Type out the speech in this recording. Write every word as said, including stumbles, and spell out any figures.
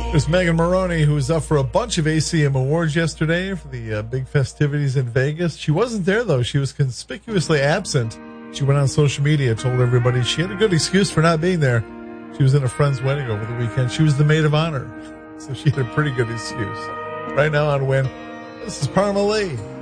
There's Megan Moroney, who was up for a bunch of A C M awards yesterday for the uh, big festivities in Vegas. She wasn't there, though. She was conspicuously absent. She went on social media, told everybody she had a good excuse for not being there. She was in a friend's wedding over the weekend. She was the maid of honor, so she had a pretty good excuse. Right now on Win, this is Parma Lee.